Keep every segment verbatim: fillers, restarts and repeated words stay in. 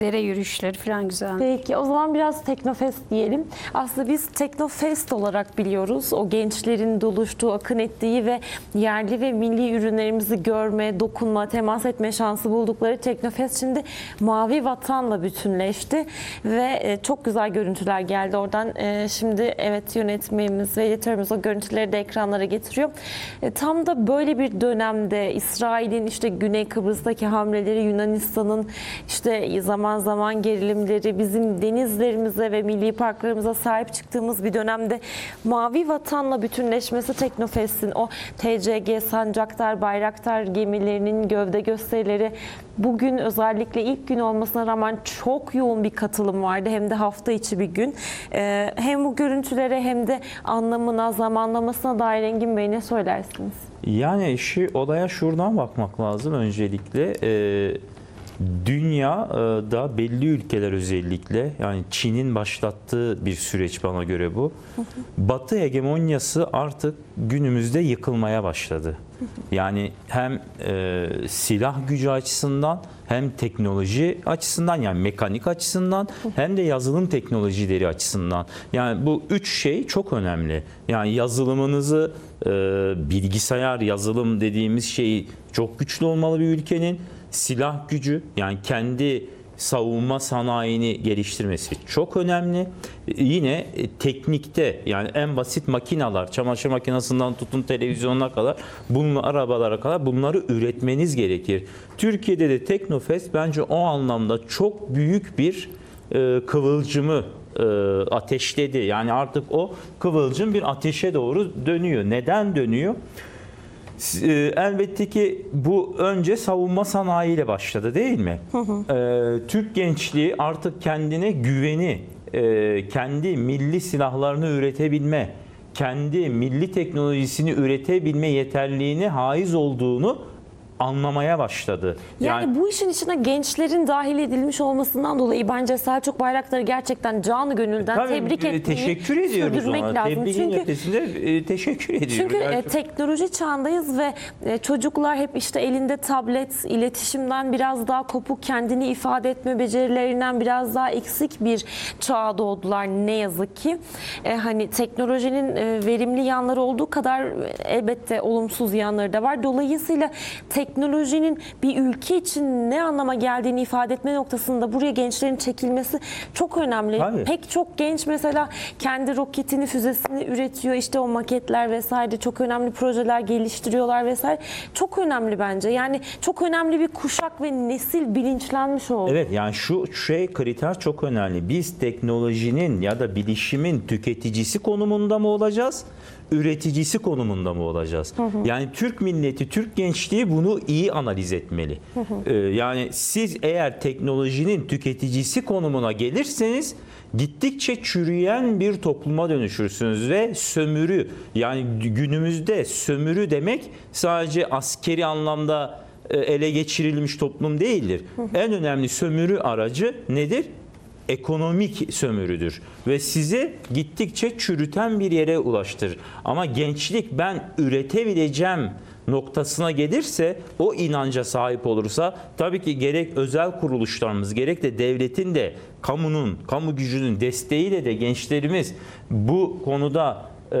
Dere yürüyüşleri falan güzel. Peki o zaman biraz Teknofest diyelim. Aslında biz Teknofest olarak biliyoruz. O gençlerin doluştuğu, akın ettiği ve yerli ve milli ürünlerimizi görme, dokunma, temas etme şansı buldukları Teknofest şimdi Mavi Vatan'la bütünleşti ve çok güzel görüntüler geldi oradan. Şimdi evet, yönetmenimiz ve editörümüz o görüntüleri de ekranlara getiriyor. Tam da böyle bir dönemde İsrail'in işte Güney Kıbrıs'taki hamleleri, Yunanistan'ın işte zaman zaman gerilimleri, bizim denizlerimize ve milli parklarımıza sahip çıktığımız bir dönemde Mavi Vatan'la bütünleşmesi Teknofest'in o T C G, Sancaktar, Bayraktar gemilerinin gövde gösterileri, bugün özellikle ilk gün olmasına rağmen çok yoğun bir katılım vardı. Hem de hafta içi bir gün. Ee, hem bu görüntülere hem de anlamına, zamanlamasına dair Engin Bey ne söylersiniz? Yani işi olaya şuradan bakmak lazım öncelikle. Ee, Dünyada belli ülkeler, özellikle yani Çin'in başlattığı bir süreç bana göre bu. Batı hegemonyası artık günümüzde yıkılmaya başladı. Yani hem e, silah gücü açısından, hem teknoloji açısından, yani mekanik açısından, hem de yazılım teknolojileri açısından. Yani bu üç şey çok önemli. Yani yazılımınızı, e, bilgisayar yazılım dediğimiz şeyi çok güçlü olmalı bir ülkenin. Silah gücü, yani kendi savunma sanayini geliştirmesi çok önemli. Yine teknikte, yani en basit makineler, çamaşır makinesinden tutun televizyonuna kadar, bunun arabalara kadar bunları üretmeniz gerekir. Türkiye'de de Teknofest bence o anlamda çok büyük bir e, kıvılcımı e, ateşledi. Yani artık o kıvılcım bir ateşe doğru dönüyor. Neden dönüyor? Elbette ki bu önce savunma sanayiyle başladı, değil mi? Hı hı. Ee, Türk gençliği artık kendine güveni, e, kendi milli silahlarını üretebilme, kendi milli teknolojisini üretebilme yeterliğine haiz olduğunu anlamaya başladı. Yani, yani bu işin içine gençlerin dahil edilmiş olmasından dolayı bence Selçuk Bayraktar'ı gerçekten canı gönülden tabii, tebrik etmeyi, teşekkür ediyoruz ona. lazım. Tebriğin çünkü ötesinde e, teşekkür ediyoruz. Çünkü yani. teknoloji çağındayız ve çocuklar hep işte elinde tablet, iletişimden biraz daha kopuk, kendini ifade etme becerilerinden biraz daha eksik bir çağa doğdular ne yazık ki. E, hani teknolojinin verimli yanları olduğu kadar elbette olumsuz yanları da var. Dolayısıyla tek teknolojinin bir ülke için ne anlama geldiğini ifade etme noktasında buraya gençlerin çekilmesi çok önemli. Tabii. Pek çok genç mesela kendi roketini, füzesini üretiyor. İşte o maketler vesaire, çok önemli projeler geliştiriyorlar vesaire. Çok önemli bence. Yani çok önemli bir kuşak ve nesil bilinçlenmiş oldu. Evet, yani şu şey kriter çok önemli. Biz teknolojinin ya da bilişimin tüketicisi konumunda mı olacağız, üreticisi konumunda mı olacağız? Hı hı. Yani Türk milleti, Türk gençliği bunu iyi analiz etmeli. Hı hı. Ee, yani siz eğer teknolojinin tüketicisi konumuna gelirseniz gittikçe çürüyen bir topluma dönüşürsünüz ve sömürü, yani günümüzde sömürü demek sadece askeri anlamda ele geçirilmiş toplum değildir. Hı hı. En önemli sömürü aracı nedir? Ekonomik sömürüdür ve sizi gittikçe çürüten bir yere ulaştırır. Ama gençlik ben üretebileceğim noktasına gelirse, o inanca sahip olursa, tabii ki gerek özel kuruluşlarımız, gerek de devletin de, kamunun, kamu gücünün desteğiyle de gençlerimiz bu konuda e,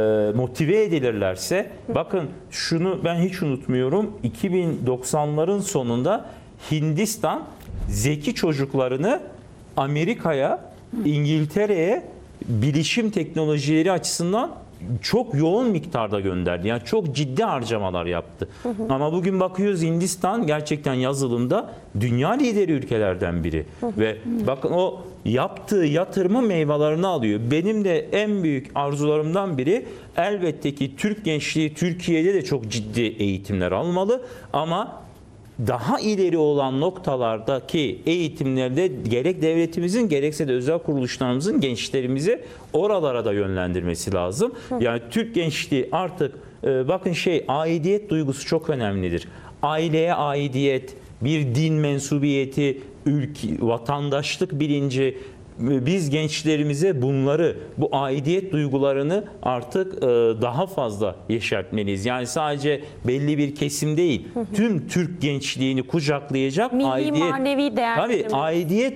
motive edilirlerse, bakın şunu ben hiç unutmuyorum, iki bin doksanların sonunda Hindistan zeki çocuklarını Amerika'ya, İngiltere'ye bilişim teknolojileri açısından çok yoğun miktarda gönderdi. Yani çok ciddi harcamalar yaptı. Hı hı. Ama bugün bakıyoruz, Hindistan gerçekten yazılımda dünya lideri ülkelerden biri. Hı hı. Ve bakın o yaptığı yatırımın meyvelerini alıyor. Benim de en büyük arzularımdan biri, elbette ki Türk gençliği Türkiye'de de çok ciddi eğitimler almalı ama daha ileri olan noktalardaki eğitimlerde gerek devletimizin gerekse de özel kuruluşlarımızın gençlerimizi oralara da yönlendirmesi lazım. Yani Türk gençliği artık e, bakın şey, aidiyet duygusu çok önemlidir. Aileye aidiyet, bir din mensubiyeti, ülke, vatandaşlık bilinci, biz gençlerimize bunları, bu aidiyet duygularını artık e, daha fazla yeşertmeliyiz. Yani sadece belli bir kesim değil, tüm Türk gençliğini kucaklayacak Milli aidiyet. manevi değerlerimiz. Tabii aidiyet